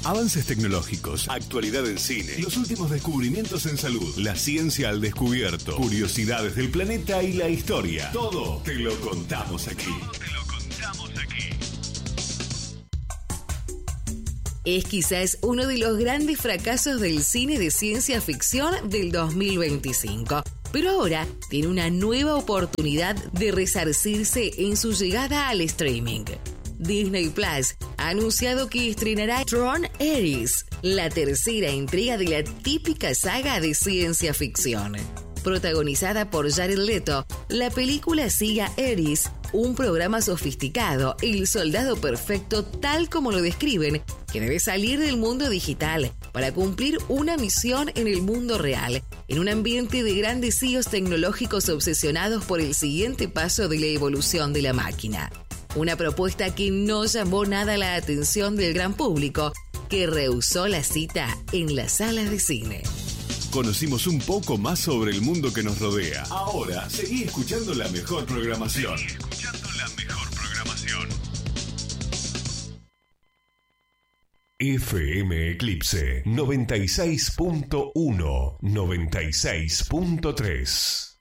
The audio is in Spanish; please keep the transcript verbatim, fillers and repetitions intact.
Avances tecnológicos, actualidad en cine, los últimos descubrimientos en salud, la ciencia al descubierto, curiosidades del planeta y la historia. Todo te lo contamos aquí. Todo te lo contamos aquí. Es quizás uno de los grandes fracasos del cine de ciencia ficción del dos mil veinticinco. Pero ahora tiene una nueva oportunidad de resarcirse en su llegada al streaming. Disney Plus ha anunciado que estrenará Tron Ares, la tercera entrega de la típica saga de ciencia ficción. Protagonizada por Jared Leto, la película sigue a Ares, un programa sofisticado, el soldado perfecto tal como lo describen, que debe salir del mundo digital para cumplir una misión en el mundo real, en un ambiente de grandes C E Os tecnológicos obsesionados por el siguiente paso de la evolución de la máquina. Una propuesta que no llamó nada la atención del gran público, que rehusó la cita en las salas de cine. Conocimos un poco más sobre el mundo que nos rodea. Ahora, seguí escuchando la mejor programación. Seguí escuchando la mejor programación. F M Eclipse noventa y seis punto uno, noventa y seis punto tres.